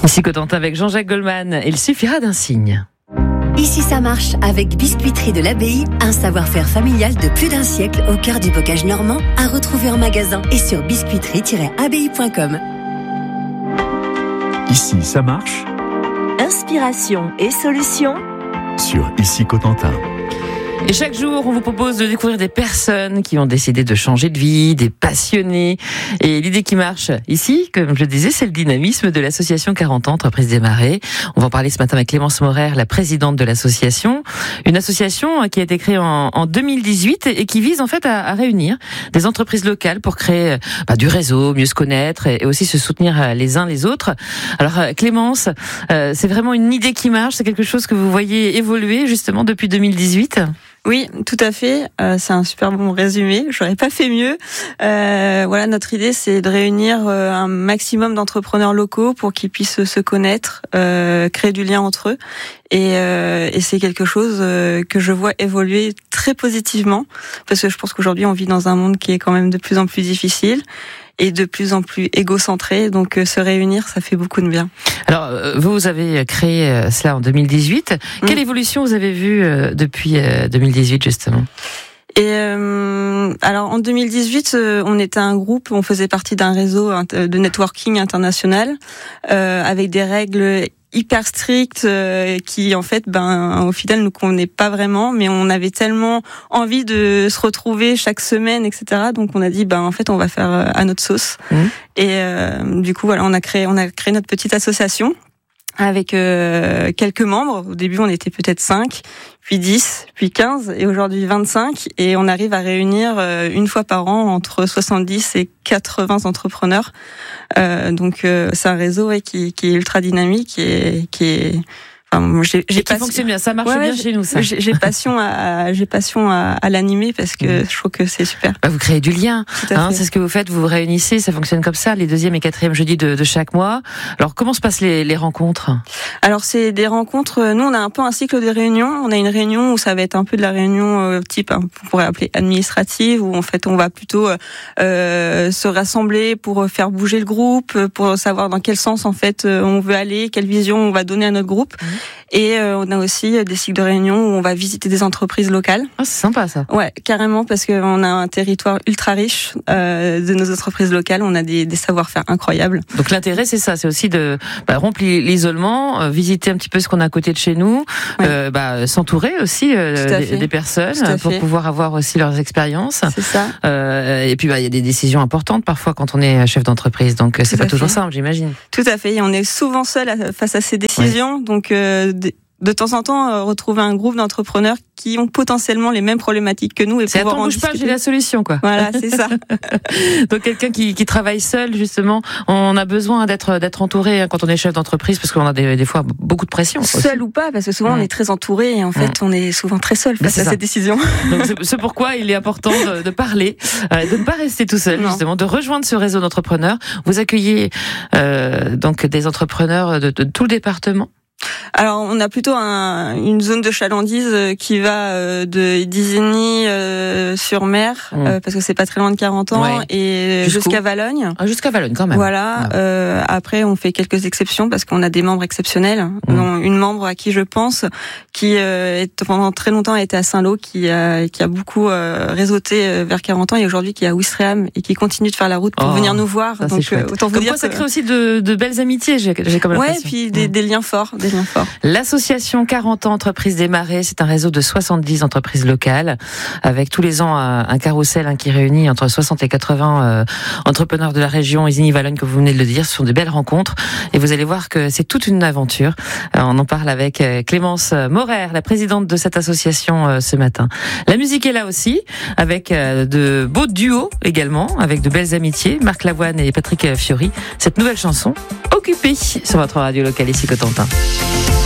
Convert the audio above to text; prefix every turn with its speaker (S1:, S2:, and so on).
S1: Ici Cotentin avec Jean-Jacques Goldman. Il suffira d'un signe.
S2: Ici ça marche avec Biscuiterie de l'Abbaye, un savoir-faire familial de plus d'un siècle au cœur du bocage normand, à retrouver en magasin et sur biscuiterie-abbaye.com.
S3: Ici ça marche.
S4: Inspiration et solutions
S3: Sur Ici Cotentin.
S1: Et chaque jour, on vous propose de découvrir des personnes qui ont décidé de changer de vie, des passionnés. Et l'idée qui marche ici, comme je le disais, c'est le dynamisme de l'association 40 ans, Entreprises des Marais. On va en parler ce matin avec Clémence Morer, la présidente de l'association. Une association qui a été créée en 2018 et qui vise en fait à réunir des entreprises locales pour créer du réseau, mieux se connaître et aussi se soutenir les uns les autres. Alors Clémence, c'est vraiment une idée qui marche, c'est quelque chose que vous voyez évoluer justement depuis 2018 ?
S5: Oui, tout à fait. C'est un super bon résumé. J'aurais pas fait mieux. Voilà, notre idée, c'est de réunir un maximum d'entrepreneurs locaux pour qu'ils puissent se connaître, créer du lien entre eux. Et c'est quelque chose que je vois évoluer très positivement, parce que je pense qu'aujourd'hui, on vit dans un monde qui est quand même de plus en plus difficile et de plus en plus égocentré. Donc se réunir, ça fait beaucoup de bien.
S1: Alors, vous avez créé cela en 2018. Quelle évolution vous avez vue depuis 2018, justement ?
S5: Et alors en 2018, on était un groupe, on faisait partie d'un réseau de networking international avec des règles hyper strictes qui en fait au final nous convenaient pas vraiment, mais on avait tellement envie de se retrouver chaque semaine, etc. Donc on a dit en fait on va faire à notre sauce. Et du coup voilà, on a créé notre petite association avec quelques membres. Au début, on était peut-être 5, puis 10, puis 15, et aujourd'hui 25. Et on arrive à réunir une fois par an entre 70 et 80 entrepreneurs. Donc c'est un réseau qui est ultra dynamique et qui est... Enfin,
S1: qui fonctionne bien, ça marche bien chez nous, ça.
S5: J'ai passion à l'animer parce que je trouve que c'est super.
S1: Vous créez du lien, c'est ce que vous faites, vous vous réunissez, ça fonctionne comme ça, les 2e et 4e jeudis de chaque mois. Alors, comment se passent les rencontres ?
S5: Alors, c'est des rencontres, nous, on a un peu un cycle de réunions. On a une réunion où ça va être un peu de la réunion type, on pourrait appeler administrative, où en fait, on va plutôt se rassembler pour faire bouger le groupe, pour savoir dans quel sens, en fait, on veut aller, quelle vision on va donner à notre groupe. Et on a aussi des cycles de réunions où on va visiter des entreprises locales.
S1: Ah, c'est sympa ça.
S5: Ouais, carrément, parce qu'on a un territoire ultra riche de nos entreprises locales. On a des savoir-faire incroyables.
S1: Donc l'intérêt, c'est ça, c'est aussi de rompre l'isolement, visiter un petit peu ce qu'on a à côté de chez nous, s'entourer aussi des personnes pour pouvoir avoir aussi leurs expériences.
S5: C'est ça.
S1: Et puis il y a des décisions importantes parfois quand on est chef d'entreprise, donc c'est pas toujours simple, j'imagine.
S5: Tout à fait. Et on est souvent seul face à ces décisions, donc de temps en temps retrouver un groupe d'entrepreneurs qui ont potentiellement les mêmes problématiques que nous et
S1: c'est
S5: pouvoir en
S1: discuter. Pas, j'ai la solution quoi.
S5: Voilà, c'est ça.
S1: Donc quelqu'un qui travaille seul justement, on a besoin d'être entouré quand on est chef d'entreprise parce qu'on a des fois beaucoup de pression.
S5: Seul ou pas, parce que souvent on est très entouré et en fait on est souvent très seul face à ces décisions.
S1: Donc c'est pourquoi il est important de parler, de ne pas rester tout seul justement, de rejoindre ce réseau d'entrepreneurs. Vous accueillez donc des entrepreneurs de tout le département.
S5: Alors on a plutôt une zone de chalandise qui va de d'Isigny sur mer parce que c'est pas très loin de 40 ans et jusqu'à Valogne.
S1: Jusqu'à Valogne quand même.
S5: Voilà. Après on fait quelques exceptions parce qu'on a des membres exceptionnels. Dont une membre à qui je pense qui pendant très longtemps a été à Saint-Lô, qui a beaucoup réseauté vers 40 ans et aujourd'hui qui est à Ouistreham et qui continue de faire la route pour venir nous voir.
S1: Ça,
S5: donc autant vous dire
S1: ça crée aussi de belles amitiés. J'ai quand même l'impression.
S5: Ouais, puis des liens forts.
S1: L'association 40 ans Entreprises des Marais, c'est un réseau de 70 entreprises locales avec tous les ans un carrousel qui réunit entre 60 et 80 entrepreneurs de la région Isigny-Valogne, comme vous venez de le dire. Ce sont de belles rencontres et vous allez voir que c'est toute une aventure. On en parle avec Clémence Morer, la présidente de cette association ce matin. La musique est là aussi avec de beaux duos également, avec de belles amitiés. Marc Lavoine et Patrick Fiori. Cette nouvelle chanson, Occupée, sur votre radio locale ici Cotentin.